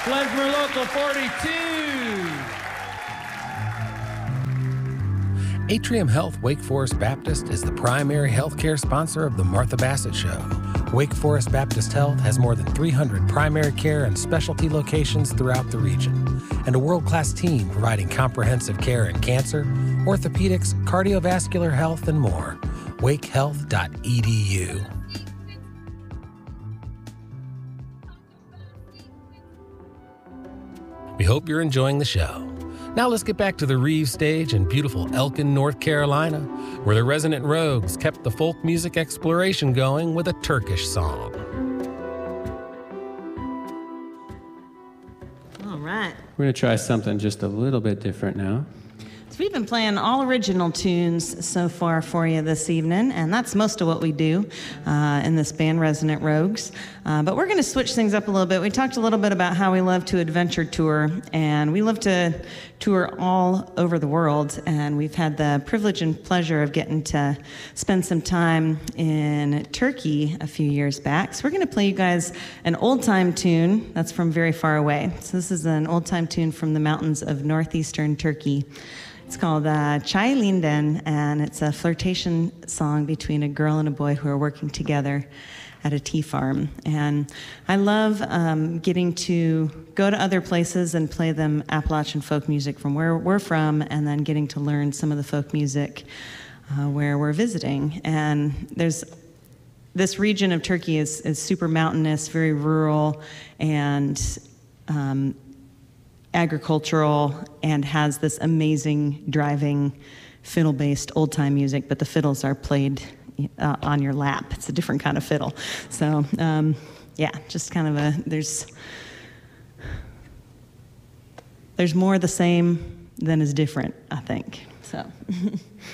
Flensburg Local 42. Atrium Health Wake Forest Baptist is the primary healthcare sponsor of the Martha Bassett Show. Wake Forest Baptist Health has more than 300 primary care and specialty locations throughout the region, and a world-class team providing comprehensive care in cancer, orthopedics, cardiovascular health, and more. wakehealth.edu. We hope you're enjoying the show. Now let's get back to the Reeves stage in beautiful Elkin, North Carolina, where the Resident Rogues kept the folk music exploration going with a Turkish song. All right. We're going to try something just a little bit different now. So we've been playing all original tunes so far for you this evening, and that's most of what we do in this band, Resident Rogues. But we're going to switch things up a little bit. We talked a little bit about how we love to adventure tour, and we love to tour all over the world, and we've had the privilege and pleasure of getting to spend some time in Turkey a few years back. So we're going to play you guys an old-time tune that's from very far away. So this is an old-time tune from the mountains of northeastern Turkey. It's called Çay Linden, and it's a flirtation song between a girl and a boy who are working together at a tea farm. And I love getting to go to other places and play them Appalachian folk music from where we're from, and then getting to learn some of the folk music where we're visiting. And there's this region of Turkey is super mountainous, very rural, and agricultural, and has this amazing driving fiddle-based old-time music, but the fiddles are played on your lap. It's a different kind of fiddle. So, yeah, just kind of there's more the same than is different, I think. So.